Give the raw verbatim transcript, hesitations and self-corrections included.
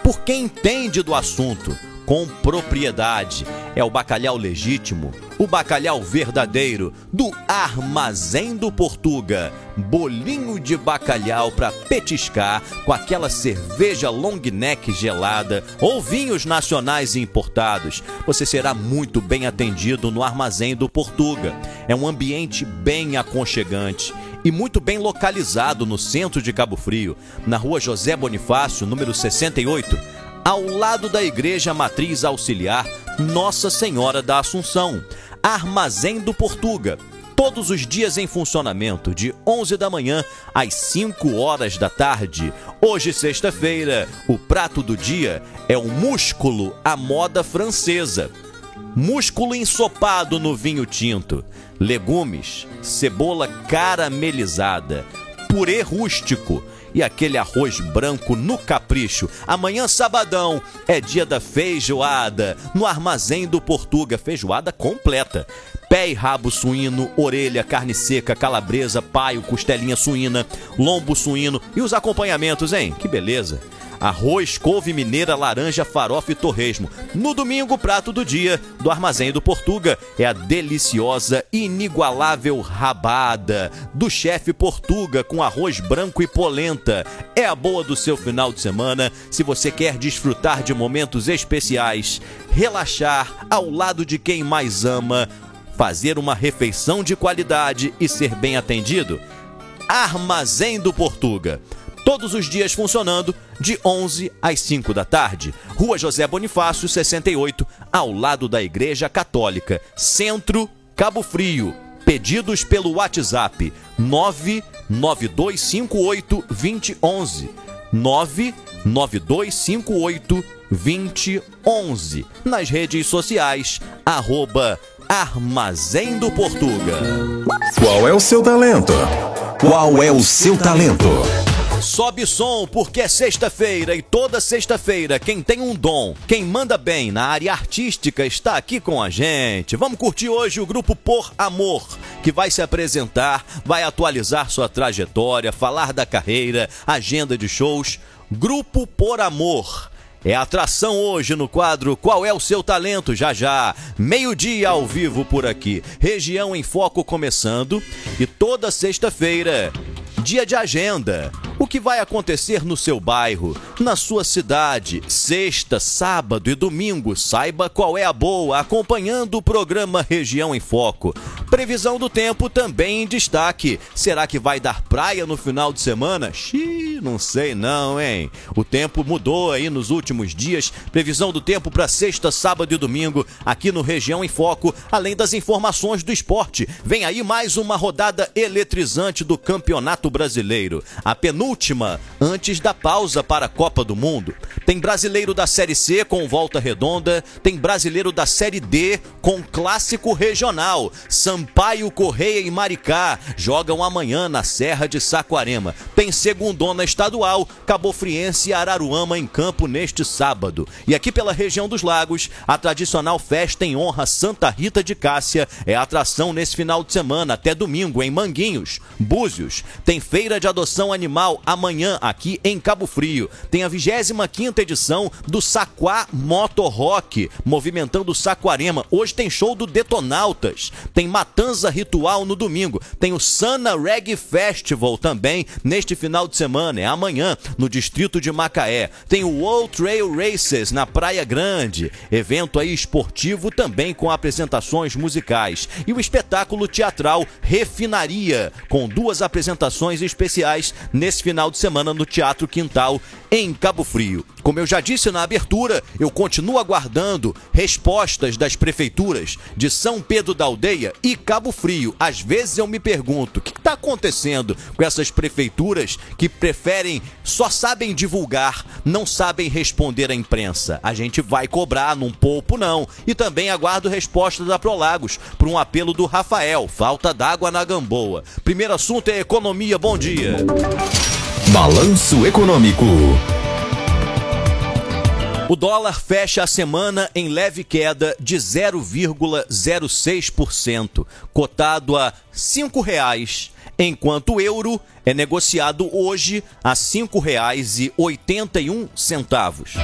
por quem entende do assunto, com propriedade. É o bacalhau legítimo, o bacalhau verdadeiro, do Armazém do Portuga. Bolinho de bacalhau para petiscar com aquela cerveja long neck gelada ou vinhos nacionais e importados. Você será muito bem atendido no Armazém do Portuga. É um ambiente bem aconchegante e muito bem localizado no centro de Cabo Frio, na rua José Bonifácio, número sessenta e oito, ao lado da Igreja Matriz Auxiliar Nossa Senhora da Assunção. Armazém do Portuga, todos os dias em funcionamento, de onze da manhã às cinco horas da tarde. Hoje, sexta-feira, o prato do dia é o músculo à moda francesa. Músculo ensopado no vinho tinto, legumes, cebola caramelizada, purê rústico e aquele arroz branco no capricho. Amanhã, sabadão, é dia da feijoada no Armazém do Portuga. Feijoada completa. Pé e rabo suíno, orelha, carne seca, calabresa, paio, costelinha suína, lombo suíno e os acompanhamentos, hein? Que beleza! Arroz, couve mineira, laranja, farofa e torresmo. No domingo, o prato do dia do Armazém do Portuga é a deliciosa e inigualável rabada do chefe Portuga com arroz branco e polenta. É a boa do seu final de semana se você quer desfrutar de momentos especiais, relaxar ao lado de quem mais ama, fazer uma refeição de qualidade e ser bem atendido. Armazém do Portuga. Todos os dias funcionando de onze às cinco da tarde. Rua José Bonifácio, sessenta e oito, ao lado da Igreja Católica. Centro, Cabo Frio. Pedidos pelo WhatsApp nove nove dois cinco oito, dois zero um um. nove nove dois cinco oito, dois zero um um. Nas redes sociais, arroba Armazém do Portuga. Qual é o seu talento? Qual é o seu talento? Sobe som, porque é sexta-feira e toda sexta-feira quem tem um dom, quem manda bem na área artística está aqui com a gente. Vamos curtir hoje o grupo Por Amor, que vai se apresentar, vai atualizar sua trajetória, falar da carreira, agenda de shows. Grupo Por Amor é atração hoje no quadro Qual é o Seu Talento? Já já, meio-dia ao vivo por aqui. Região em Foco começando e toda sexta-feira, dia de agenda. O que vai acontecer no seu bairro, na sua cidade, sexta, sábado e domingo, saiba qual é a boa, acompanhando o programa Região em Foco. Previsão do tempo também em destaque. Será que vai dar praia no final de semana? Xiii, não sei não, hein? O tempo mudou aí nos últimos dias. Previsão do tempo para sexta, sábado e domingo, aqui no Região em Foco, além das informações do esporte. Vem aí mais uma rodada eletrizante do Campeonato Brasileiro. A penúltima última antes da pausa para a Copa do Mundo. Tem brasileiro da Série C com Volta Redonda, tem brasileiro da Série D com Clássico Regional. Sampaio Correia e Maricá jogam amanhã na Serra de Saquarema. Tem segundona estadual, Cabofriense e Araruama em campo neste sábado. E aqui pela região dos Lagos, a tradicional festa em honra a Santa Rita de Cássia é a atração nesse final de semana até domingo em Manguinhos, Búzios. Tem feira de adoção animal amanhã aqui em Cabo Frio. Tem a vigésima quinta edição do Saquá Moto Rock, movimentando Saquarema. Hoje tem show do Detonautas. Tem Matanza Ritual no domingo. Tem o Sana Reggae Festival também neste final de semana. É amanhã no distrito de Macaé. Tem o World Trail Races na Praia Grande. Evento aí esportivo também com apresentações musicais. E o espetáculo teatral Refinaria, com duas apresentações especiais nesse final de semana no Teatro Quintal, em Cabo Frio. Como eu já disse na abertura, eu continuo aguardando respostas das prefeituras de São Pedro da Aldeia e Cabo Frio. Às vezes eu me pergunto, o que está acontecendo com essas prefeituras que preferem, só sabem divulgar, não sabem responder à imprensa? A gente vai cobrar, não poupo não. E também aguardo resposta da Prolagos para um apelo do Rafael, falta d'água na Gamboa. Primeiro assunto é economia, bom dia. Balanço Econômico. O dólar fecha a semana em leve queda de zero vírgula zero seis por cento, cotado a cinco reais, enquanto o euro é negociado hoje a cinco reais e oitenta e um centavos.